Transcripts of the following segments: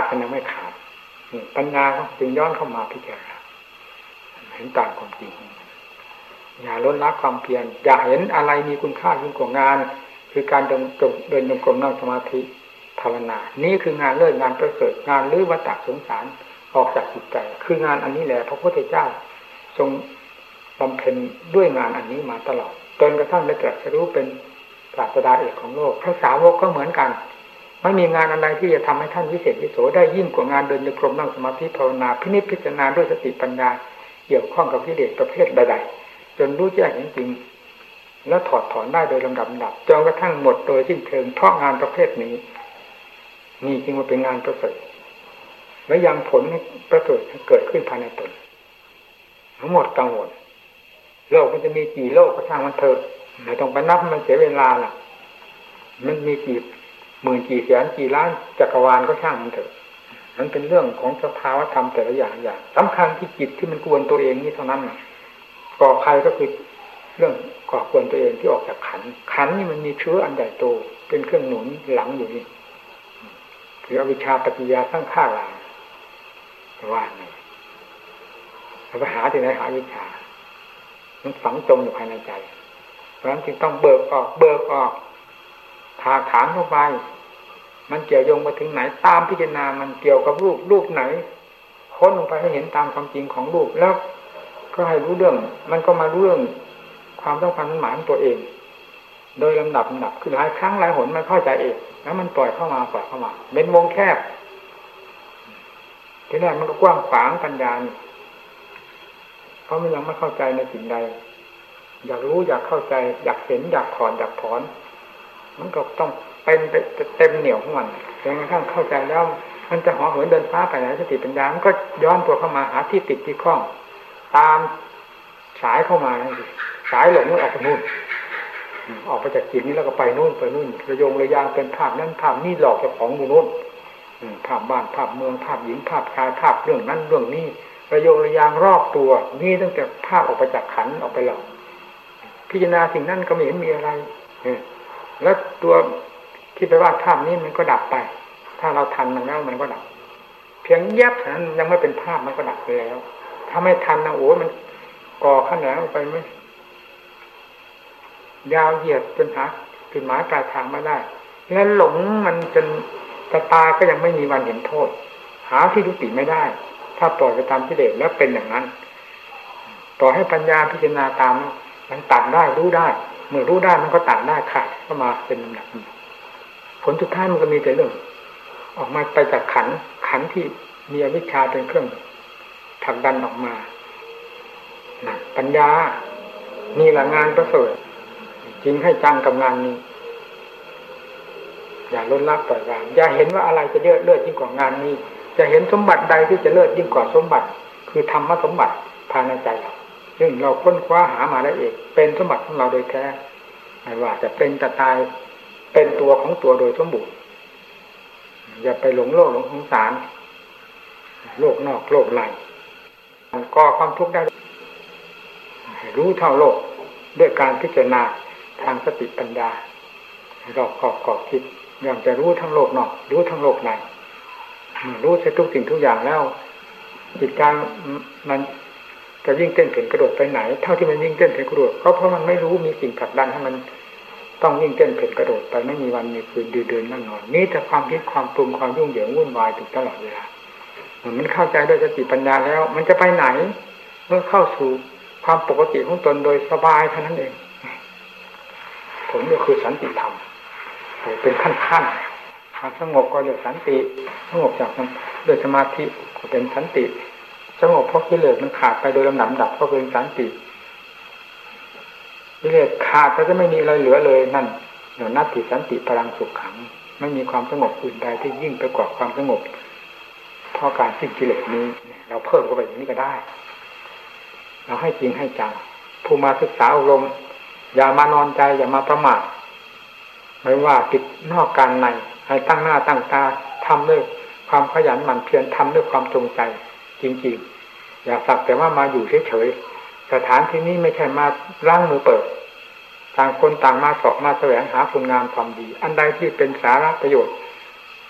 มันยังไม่ขาดปัญญาก็จึงย้อนเข้ามาพิจารณาเห็นตามความจริงอย่าลดละความเพียรอย่าเห็นอะไรมีคุณค่ายิ่งกว่างานคือการเดินจงกรมนั่งสมาธิภาวนานี่คืองานเลิศงานประเสริฐงานลื้อวัฏฏะสงสารออกจากจิตใจคืองานอันนี้แหละพระพุทธเจ้าทรงบำเพ็ญด้วยงานอันนี้มาตลอดจนกระทั่งได้ตรัสรู้เป็นศาสดาเอกของโลกพระสาวกก็เหมือนกันไม่มีงานอะไรที่จะทำให้ท่านวิเศษวิโสได้ยิ่งกว่างานเดินจงกรมนั่งสมาธิภาวนาพิจารณาด้วยสติปัญญาเกี่ยวข้องกับกิเลสประเภทใดๆจนรู้แจ้งจริงๆแล้วถอดถอนได้โดยลำดับจนกระทั่งหมดโดยสิ้นเชิงเพราะงานประเภทนี้นี่จึงว่าเป็นงานประเสริฐและยังผลประเสริฐเกิดขึ้นภายในตนทั้งหมดกังวลโลกมันจะมีกี่โลกก็ช่างมันเถอะไม่ต้องไปนับมันเสียเวลาล่ะมันมีกี่หมื่นกี่แสนกี่ล้านจักรวาลก็ช่างมันเถอะมันเป็นเรื่องของสภาวธรรมแต่ละอย่างสำคัญที่จิตที่มันกวนตัวเองนี่เท่านั้นก่อใครก็คือเรื่องก่อกวนตัวเองที่ออกจากขันนี่มันมีเชื้ออันใหญ่โตเป็นเครื่องหนุนหลังอยู่นี่คืออวิชชาปัจจยาสร้างข้าราว่าไงเราไปหาที่ไหนหาวิชามันฝังจมอยู่ภายในใจเพราะฉะนั้นจึงต้องเบิกออกถากถางเข้าไปมันเกี่ยวโยงไปถึงไหนตามพิจารณามันเกี่ยวกับรูปไหนค้นลงไปให้เห็นตามความจริงของรูปแล้วก็ให้รู้เรื่องมันก็มารู้เรื่องความต้องการหมายของตัวเองโดยลำดับคือหลายครั้งหลายหนมันเข้าใจเองแล้วมันปล่อยเข้ามาเป็นวงแคบทีแรกมันก็กว้างขวางปัญญาเพราะมันยังไม่เข้าใจในสิ่งใดอยากรู้อยากเข้าใจอยากเห็นอยากถอนมันก็ต้องเป็นเต็มเหนี่ยวของมันจนกระทั่งเข้าใจแล้วมันจะห่อเหินเดินฟ้าไปไหนสติปัญญามันก็ย้อนตัวเข้ามาหาที่ติดที่คล้องตามสายเข้ามาสายหลงมันออกไปนู่นออกไปจากจิตนี้แล้วก็ไปนู่นระยงระยางเป็นภาพนั้นภาพนี่หลอกเจ้าของอยู่นู่นภาพบ้านภาพเมืองภาพหญิงภาพชายภาพเรื่องนั้นเรื่องนี้ระยงระยางรอบตัวนี่ตั้งแต่ภาพออกไปจากขันออกไปหลอกพิจารณาสิ่งนั้นก็ไม่เห็นมีอะไรแล้วตัวที่ไปว่าภาพนี้มันก็ดับไปถ้าเราทันมันแล้วมันก็ดับเพียงแยบเท่านั้นยังไม่เป็นภาพมันก็ดับไปแล้วถ้าไม่ทันนะโอ้มันก่อขนาดไปไม่ยาวเหยียดจนหาจุดหมายปลายทางไม่ได้แล้วหลงมันจนจะตายก็ยังไม่มีวันเห็นโทษหาที่ยุติไม่ได้ถ้าปล่อยไปตามกิเลสแล้วเป็นอย่างนั้นต่อให้ปัญญาพิจารณาตามมันตัดได้รู้ได้เมื่อรู้ได้มันก็ตัดได้ขาดก็มาเป็นลำดับผลสุดท้ายมันก็มีแต่เรื่องออกมาไปจากขันที่มีอวิชชาเป็นเครื่องผลักดันออกมาปัญญานี่แหละงานประเสริฐจริงให้จังกับงานนี้อย่าลดละปล่อยวางอย่าเห็นว่าอะไรจะเลิศยิ่งกว่างานนี้จะเห็นสมบัติใดที่จะเลิศยิ่งกว่าสมบัติคือธรรมสมบัติภายในใจเราซึ่งเราค้นคว้าหามาได้เองเป็นสมบัติของเราโดยแท้ไม่ว่าจะเป็นจะตายเป็นตัวของตัวโดยสมบูรณ์อย่าไปหลงโลกหลงสงสารโลกนอกโลกในก่อความทุกข์ได้รู้เท่าโลกด้วยการพิจารณาทางสติปัญญารอบขอบคิดย่อมจะรู้ทั้งโลกนอกรู้ทั้งโลกในรู้ใช้ทุกสิ่งทุกอย่างแล้วจิตใจมันจะยิ่งเต้นเพ่นกระโดดไปไหนเท่าที่มันยิ่งเต้นเพ่นกระโดดก็เพราะมันไม่รู้มีสิ่งผลักดันให้มันต้องยิ่งเต้นเพ่นกระโดดไปไม่มีวันมีคืนเดินนั่งนอนนี่แต่ความคิดความปรุงความยุ่งเหยิงวุ่นวายตลอดเวลามันเข้าใจด้วยสติปัญญาแล้วมันจะไปไหนเมื่อเข้าสู่ความปกติของตนโดยสบายเท่านั้นเองผลก็คือสันติธรรมเป็นขั้นความสงบก็เรียกสันติสงบจากด้วยสมาธิก็เป็นสันติสงบเพราะกิเลสมันขาดไปโดยลำดับก็เป็นสันติกิเลสขาดก็จะไม่มีอะไรเหลือเลยนั่นเดี๋ยวนัตติสันติพลังสุขขังไม่มีความสงบอื่นใดที่ยิ่งไปกว่าความสงบเพราะการสิ้นกิเลสนี้เราเพิ่มเข้าไปอย่างนี้ก็ได้เราให้จริงให้จังผู้มาศึกษาอบรมอย่ามานอนใจอย่ามาประมาทไม่ว่าติดนอกการในให้ตั้งหน้าตั้งตาทำด้วยความขยันหมั่นเพียรทำด้วยความจงใจจริงๆอย่าสักแต่ว่ามาอยู่เฉยๆสถานที่นี้ไม่ใช่มาล้างมือเปิดต่างคนต่างมาเสาะมาแสวงหาคุณงามความดีอันใดที่เป็นสาระประโยชน์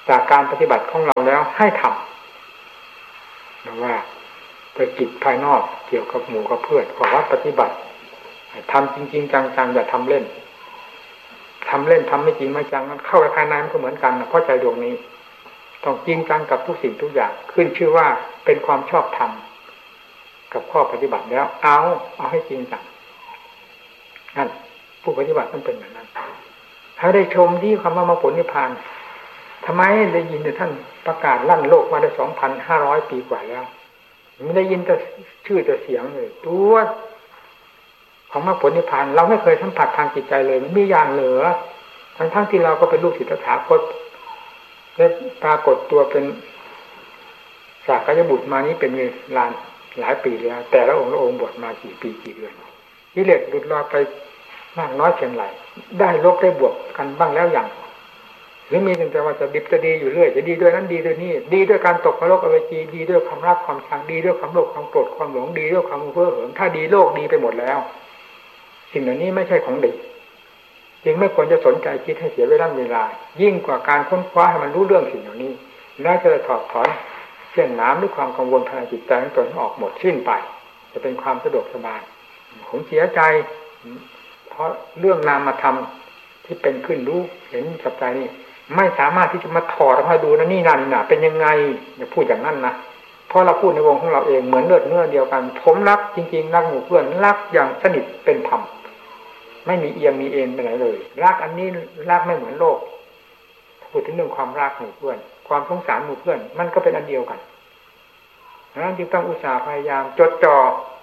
จากการปฏิบัติของเราแล้วให้ทำหรือว่าไปกิจภายนอกเกี่ยวกับหมู่กับเพื่อนขอว่าปฏิบัติทำจริงๆจังๆอย่าทำเล่นทำเล่นทำไม่จริงไม่จังนั้นเข้าไปภายในมันก็เหมือนกันนะเพราะใจดวงนี้ต้องจริงจังกับทุกสิ่งทุกอย่างขึ้นชื่อว่าเป็นความชอบธรรมกับข้อปฏิบัติแล้วเอาให้จริงจังนั่นผู้ปฏิบัติต้องเป็นแบบนั้นถ้าได้ชมที่คำว่ามรรคผลนิพพานทำไมได้ยินแต่ท่านประกาศลั่นโลกมาได้ 2,500 ปีกว่าแล้วไม่ได้ยินแต่ชื่อแต่เสียงเลยตัวของมรรคผลนิพพานเราไม่เคยสัมผัสทางจิตใจเลยมันมีอย่างเหลือทั้งที่เราก็เป็นลูกศิษย์ตถาคตได้ปรากฏตัวเป็นสากยบุตรมานี้เป็นเวลาหลายปีแล้วแต่ละองค์บวชมากี่ปีกี่เดือนกิเลสหลุดลอยไปมากน้อยเพียงไรได้ลบได้บวกกันบ้างแล้วอย่างหรือมีแต่ว่าจะดิบจะดีอยู่เรื่อยจะดีด้วยนั้นดีด้วยนี่ดีด้วยการตกนรกอเวจีดีด้วยความรักความชังดีด้วยความโลภความโกรธความหลงดีด้วยความเพ้อเหิมถ้าดีโลกดีไปหมดแล้วสิ่งเหล่านี้ไม่ใช่ของดีจึงไม่ควรจะสนใจคิดให้เสียเวลายิ่งกว่าการค้นคว้าให้มันรู้เรื่องสิ่งเหล่านี้แล้วจะถอดถอนเสี้ยนน้ำด้วยความกังวลภายในจิตใจของตนออกหมดสิ้นไปจะเป็นความสะดวกสบายผมเสียใจเพราะเรื่องนามธรรมที่เป็นขึ้นรู้เห็นกับใจนี่ไม่สามารถที่จะมาถอดออกมาดูนะนี่น่ะเป็นยังไงอย่าพูดอย่างนั้นนะเพราะเราพูดในวงของเราเองเหมือนเลือดเนื้อเดียวกันผมรักจริงๆรักหมู่เพื่อนรักอย่างสนิทเป็นธรรมไม่มีเอียงมีเอ็นไปไหนเลยรักอันนี้รักไม่เหมือนโลกพูดถึงเรื่องความรักหมู่เพื่อนความสงสารหมู่เพื่อนมันก็เป็นอันเดียวกันดังนั้นจึงต้องอุตส่าห์พยายามจดจ่อ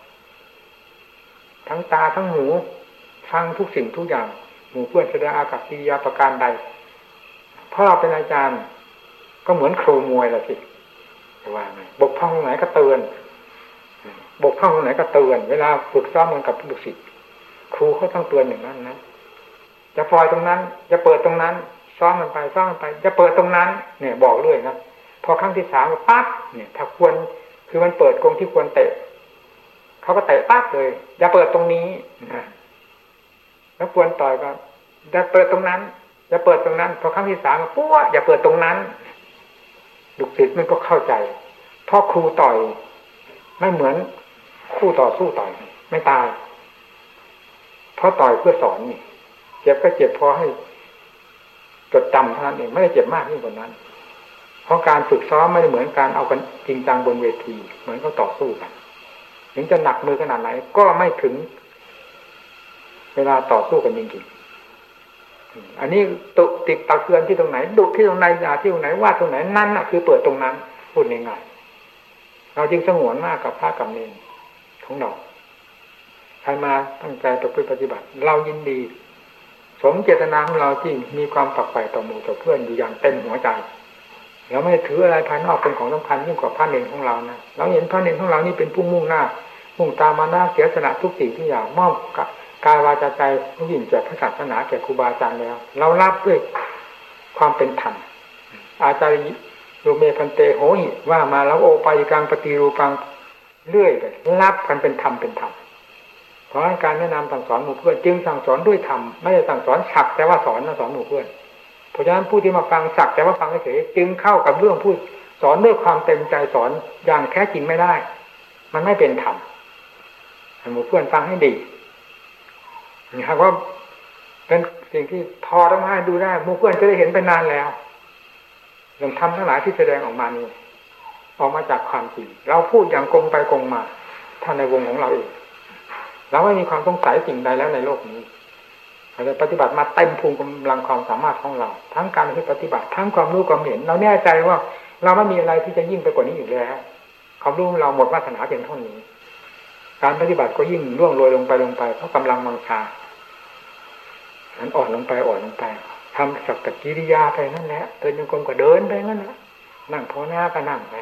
ทั้งตาทั้งหูฟังทุกสิ่งทุกอย่างหมู่เพื่อนแสดงอากับกิริยาประการใดเพราะเราเป็นอาจารย์ก็เหมือนครูมวยละสิว่าไงบกพร่องตรงไหนก็เตือนบกพร่องตรงไหนก็เตือนเวลาฝึกซ้อมมันกับลูกศิษย์ครูเขาต้องเตือนอย่างนั้นนะจะปล่อยตรงนั้นจะเปิดตรงนั้นซ้อมมันไปจะเปิดตรงนั้นเนี่ยบอกเรื่อยนะพอครั้งที่3ก็ปั๊บเนี่ยถ้าควรคือมันเปิดกรงที่ควรเตะเขาก็เตะปั๊บเลยอย่าเปิดตรงนี้นะแล้วควรต่อยก็อย่าเปิดตรงนั้นอย่าเปิดตรงนั้นพอครั้งที่3ก็ปุ๊บอย่าเปิดตรงนั้นลูกศิษย์มันก็เข้าใจเพราะครูต่อยไม่เหมือนคู่ต่อสู้ต่อยไม่ตายเพราะต่อยเพื่อสอนนี่เจ็บก็เจ็บพอให้จดจำเท่านั้นเองไม่ได้เจ็บมากยิ่งกว่านั้นเพราะการฝึกซ้อมไม่ได้เหมือนการเอากันจริงจังบนเวทีเหมือนเขาต่อสู้กันถึงจะหนักมือขนาดไหนก็ไม่ถึงเวลาต่อสู้กันจริงๆอันนี้ตุติดตักเตือนที่ตรงไหนดุที่ตรงไหนด่าที่ตรงไหนว่าตรงไหนนั่นน่ะคือเปิดตรงนั้นพูดง่ายๆเราจึงสงวนมากกับพระกับเนรของเราใครมาตั้งใจต่อปฏิบัติเรายินดีสมเจตนาของเราที่มีความฝักใฝ่ต่อหมู่ต่อเพื่อนอยู่อย่างเต็มหัวใจเราไม่ถืออะไรภายนอกเป็นของสำคัญยิ่งกว่าพระเนรของเรานะเราเห็นพระเนรของเรานี่เป็นผู้มุ่งหน้ามุ่งตามมาหน้าเสียสละทุกสิ่งทุกอย่างมอบกายวาจาใจทุกสิ่งแก่พระศาสนาแก่ครูบาอาจารย์แล้วเรารับด้วยความเป็นธรรมอาจารย์โยเมพันเตโหหิว่ามาแล้วโอปายกังปฏิรูปังเรื่อยไปรับกันเป็นธรรมเพราะการแนะนำสั่งสอนหมู่เพื่อนจึงสั่งสอนด้วยธรรมไม่ได้สั่งสอนฉักแต่ว่าสอนนะสอนหมู่เพื่อนเพราะฉะนั้นผู้ที่มาฟังสักแต่ว่าฟังเฉยจึงเข้ากับเรื่องพูดสอนด้วยความเต็มใจสอนอย่างแท้จริงไม่ได้มันไม่เป็นธรรมให้หมู่เพื่อนฟังให้ดีนี่ครับว่าเป็นสิ่งที่ทอต้องให้ดูได้หมู่เพื่อนจะได้เห็นไปนานแล้วเรื่องธรรมทั้งหลายที่แสดงออกมานี้ออกมาจากความจริงเราพูดอย่างกงไปกงมาท่านในวงของเราเองเราไม่มีความสงสัยสิ่งใดแล้วในโลกนี้เราปฏิบัติมาเต็มภูมิกำลังความสามารถของเราทั้งการปฏิบัติทั้งความรู้ความเห็นเราแน่ใจว่าเราไม่มีอะไรที่จะยิ่งไปกว่านี้อีกแล้วความรู้เราหมดวาสนาเพียงเท่านี้การปฏิบัติก็ยิ่งล่วงโรยลงไปเพราะกำลังวังชามันอ่อนลงไปทำสักแต่กิริยาไปนั่นแหละเดินโยกก็เดินไปนั่นแหละนั่งภาวนาก็นั่งไป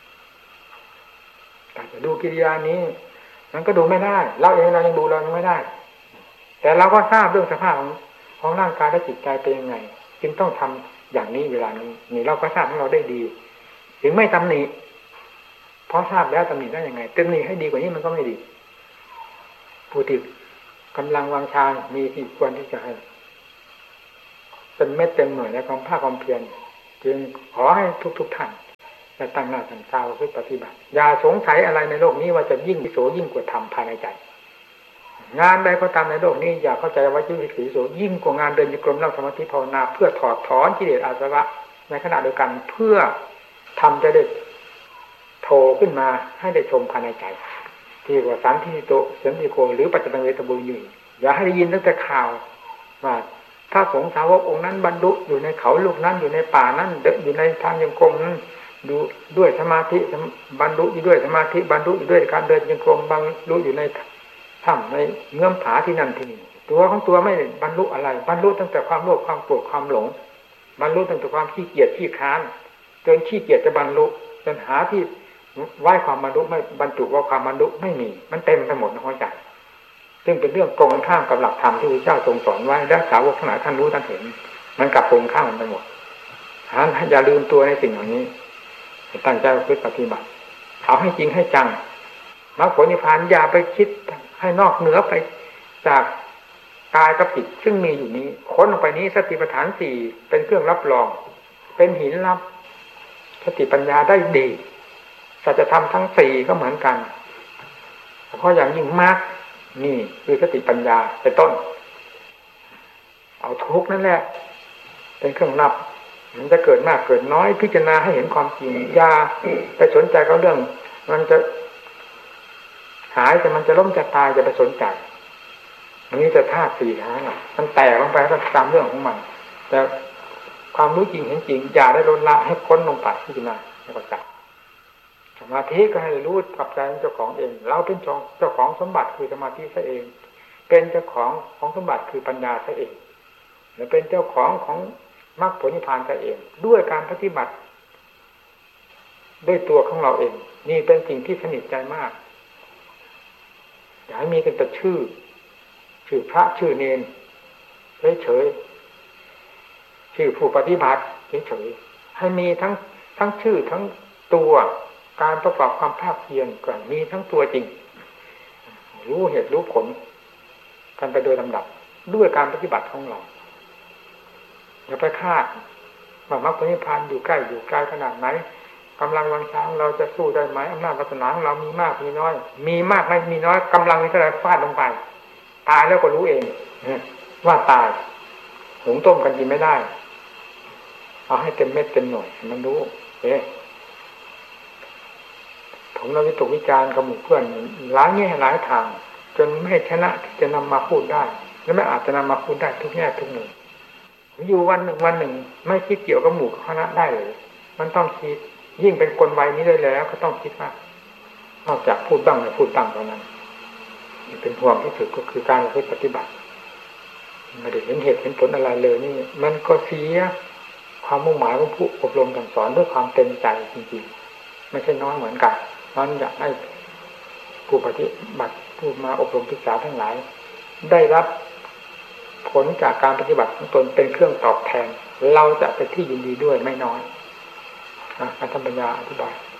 แต่จะดูกิริยานี้มันก็ดูไม่ได้เราเองเรายังดูเรายังไม่ได้แต่เราก็ทราบเรื่องสภาพของร่างกายและจิตใจเป็นยังไงจึงต้องทำอย่างนี้เวลานี้นี่เราก็ทราบของเราได้ดีถึงไม่ตำหนิเพราะทราบแล้วตำหนิได้ยังไงตำหนิให้ดีกว่านี้มันก็ไม่ดีผู้ที่กำลังวังชามีที่ควรที่จะให้เป็นเม็ดเต็มหน่วยในความภาคความเพียรจจึงขอให้ทุกท่านจะตั้งหน้าตั้งตาเพื่อปฏิบัติอย่าสงสัยอะไรในโลกนี้ว่าจะยิ่งวิโสยิ่งกว่าธรรมภายในใจงานใดก็ตามในโลกนี้อย่าเข้าใจว่ายิ่งวิโสยิ่งกว่างานเดินจงกรมนั่งสมาธิภาวนาเพื่อถอดถอนกิเลสอาสวะในขณะเดียวกันเพื่อทำจะได้โผล่ขึ้นมาให้ได้ชมภายในใจที่ว่าสันทิโตสันติโกหรือปัจจังเวทบุญอยู่อย่าให้ได้ยินตั้งแต่ข่าวว่าถ้าสงฆ์สาวกองค์นั้นบรรลุอยู่ในเขาลูกนั้นอยู่ในป่านั้นอยู่ในทางยังกรมนั้นดูด้วยสมาธิบรรลุอยู่ด้วยสมาธิบรรลุอยู่ด้วยการเดินยังกรมบรรลุอยู่ในถ้ำในเงื่อมผาที่นั่นที่นี่ตัวของตัวไม่บรรลุอะไรบรรลุตั้งแต่ความโลภความโกรธความหลงบรรลุตั้งแต่ความขี้เกียจขี้ค้านจนขี้เกียจจะบรรลุจนหาที่ไหว้ความบรรลุไม่บรรจุว่าความบรรลุไม่มีมันเต็มไปหมดในหัวใจซึ่งเป็นเรื่องตรงข้ามกับหลักธรรมที่พระเจ้าทรงสอนไว้และสาวกทั้งหลายท่านรู้ท่านเห็นมันกลับตรงข้ามกันไปหมดอย่าลืมตัวในสิ่งเหล่านี้ตั้งใจปฏิบัติเอาให้จริงให้จังมรรคผลนิพพานอย่าไปคิดให้นอกเหนือไปจากกายกับจิตซึ่งมีอยู่นี้ค้นลงไปนี้สติปัฏฐานสี่เป็นเครื่องรับรองเป็นหินรับสติปัญญาได้ดีสัจธรรมทั้งสี่ก็เหมือนกันเพราะอย่างยิ่งมรรคนี่คือสติปัญญาเป็นต้นเอาทุกนั่นแหละเป็นเครื่องรับมันจะเกิดมากเกิดน้อยพิจารณาให้เห็นความจริงอย่าไปสนใจกับเรื่องมันจะหายแต่มันจะล้มจะตายจะไปสนใจอันนี้จะธาตุสี่ทั้งนั้นมันแตกลงไปก็ตามเรื่องของมันแต่ความรู้จริงเห็นจริงอย่าได้ลดละให้ค้นลงไปพิจารณาให้เข้าใจสมาธิก็ให้รู้กับใจเจ้าของเองเราเป็นเจ้าของสมบัติคือสมาธิซะเองเป็นเจ้าของสมบัติคือปัญญาซะเองและเป็นเจ้าของมรรคผลนิพพานซะเองด้วยการปฏิบัติด้วยตัวของเราเองนี่เป็นสิ่งที่สนิทใจมากอย่าให้มีแต่ชื่อพระชื่อเนรเฉยๆชื่อผู้ปฏิบัติเฉยๆให้มีทั้งชื่อทั้งตัวการประกอบความภาคเพียรก่อนมีทั้งตัวจริงรู้เหตุรู้ผลกันไปโดยลำดับด้วยการปฏิบัติของเราอย่าไปคาดว่ามรรคผลนิพพานอยู่ใกล้อยู่ไกลขนาดไหนกำลังวังชาของเราจะสู้ได้ไหมอำนาจวาสนาของเรามีมากมีน้อยมีมากไม่มีน้อยกำลังมีเท่าไรฟาดลงไปตายแล้วก็รู้เองว่าตายหุงต้มกันกินไม่ได้เอาให้เต็มเม็ดเต็มหน่วยมันรู้ผมเราวิตกวิจารณ์กับหมู่เพื่อนหลายแง่หลายทางจนไม่ชนะที่จะนำมาพูดได้และไม่อาจจะนำมาพูดได้ทุกแง่ทุกมุมอยู่วันหนึ่งไม่คิดเกี่ยวกับหมู่คณะได้เลยมันต้องคิดยิ่งเป็นคนวัยนี้ได้แล้วก็ต้องคิดว่านอกจากพูดบ้างไม่พูดบ้างเท่านั้นเป็นห่วงที่สุดก็คือการปฏิบัติไม่ได้เห็นเหตุเห็นผลอะไรเลยนี่มันก็เสียความมุ่งหมายของผู้อบรมสั่งสอนด้วยความเต็มใจจริงๆไม่ใช่น้อยเหมือนกันนั้นอยากให้ผู้ปฏิบัติผู้มาอบรมศึกษาทั้งหลายได้รับผลจากการปฏิบัติของตนเป็นเครื่องตอบแทนเราจะเป็นที่ยินดีด้วยไม่น้อยอาจารย์ปัญญาอธิบาย